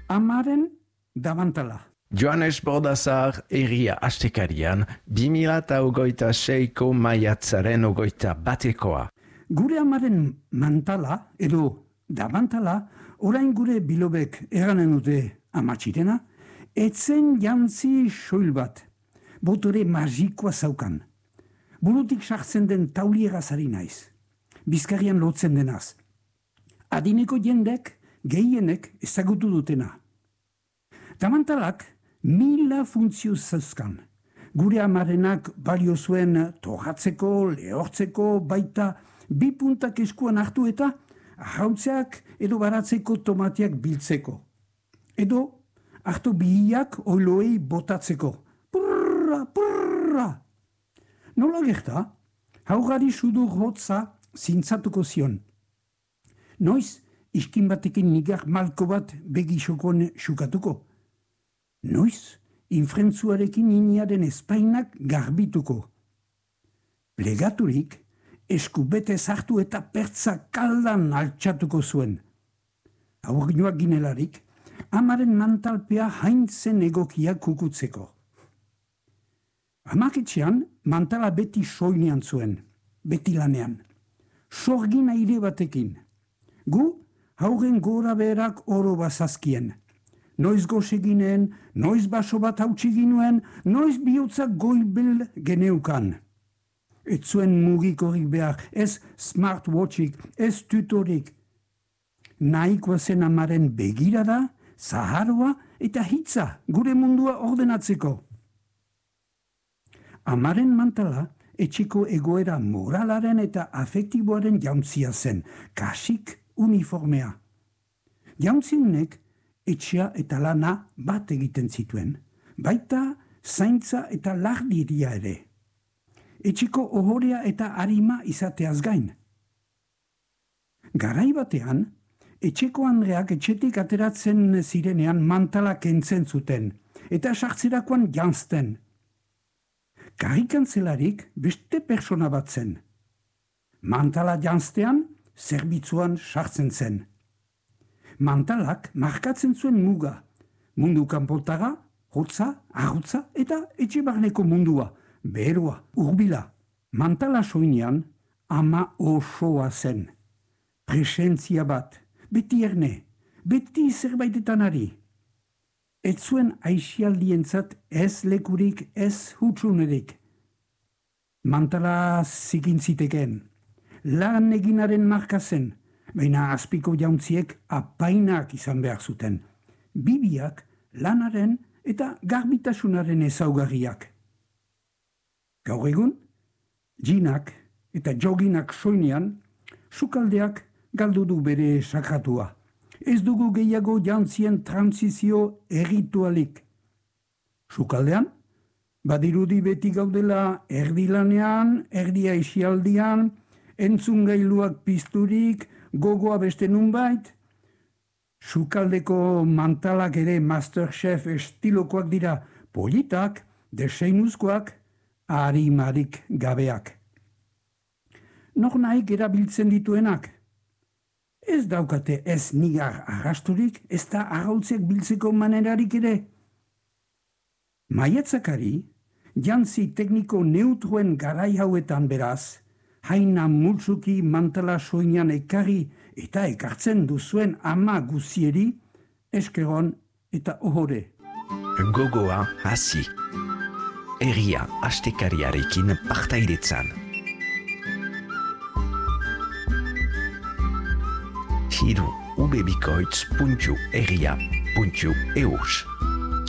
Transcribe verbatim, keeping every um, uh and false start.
Amaren damantala. Joanes Bordazar Herria Astekarian, bi mila hogeita seiko maiatzaren hogeita batekoa. Gure amaren mantala, edo damantala, orain gure bilobek eranen dute amatxirena, etzen jantzi soil bat, botore magikoa zaukan. Burutik sartzen den tauliera zari naiz, bizkarrian lotzen denaz. Adineko jendek, gehienek ezagutu dutena. Damantalak mila funtzio zauzkan. Gure amarenak balio zuen torratzeko, lehortzeko, baita bi puntak eskuan hartu eta arrautzeak edo baratzeko tomatiak biltzeko. Edo hartu bihiak oiloei botatzeko. Purra, purra! Nola gerta, haugari sudur hotza zintzatuko zion. Noiz, iskin batekin nigar malko bat begisokon xukatuko. Noiz, infrentzuarekin iniaren espainak garbituko. Plegaturik, esku bete zartu eta pertza kaldan altxatuko zuen. Aurginoak ginelarik, amaren mantalpea haintzen egokia kukutzeko. Amaketxean, mantala beti soinean zuen, beti lanean. Sorgin aire batekin. Gu, haugen gora berak oro bazazkien. Noiz goze ginen, noiz baso bat hautsi ginuen, noiz bihotzak goibel geneukan. Ez zuen mugikorik behar, ez smartwatchik, ez tutorik. Nahikoa zen amaren begirada, zaharua eta hitza gure mundua ordenatzeko. Amaren mantala etxeko egoera moralaren eta afektiboaren jauntzia zen, kasik uniformea. Jauntziunek etxea eta lana bat egiten zituen, baita zaintza eta lardiria ere. Etxeko ohorea eta arima izateaz gain. Garai batean, etxeko andreak etxetik ateratzen zirenean mantala kentzen zuten, eta sartzerakoan janzten. Karikantzelarik beste persona bat zen. Mantala janztean, zerbitzuan sartzen zen. Mantalak markatzen zuen muga, mundu kanpotara, hotza, arrutza eta etxe barneko mundua, beroa, urbila. Mantala soinean, ama osoa zen. Presentzia bat, beti erne, beti zerbaitetan ari. Ez zuen aixialdientzat ez lekurik, ez hutsunerik. Mantala zikin ziteken, lan eginaren marka zen, baina azpiko jauntziek apainak izan behar zuten. Bibiak, lanaren eta garbitasunaren ezaugarriak. Gaur egun, jinak eta joginak soinean, sukaldeak galdu du bere sakratua. Ez dugu gehiago jantzien transizio erritualik. Sukaldean, badirudi beti gaudela erdi lanean, erdi aixialdian, entzun gailuak pizturik, gogoa beste nunbait. Sukaldeko mantalak ere Masterchef estilokoak dira, politak, deseinuzkoak, arimarik gabeak. Nor nahik erabiltzen dituenak? Ez daukate ez nigar arrasturik, ez da arrautzeak biltzeko manerarik ere. Maiatzakari, jantzi tekniko neutroen garai hauetan beraz, haina multzuki mantala soinean ekarri eta ekartzen duzuen ama guzieri, eskeron eta ohore. Gogoa hasi. Herria astekariarekin partaidetzan. Hiru ubebikoitz puntu herria puntu eus.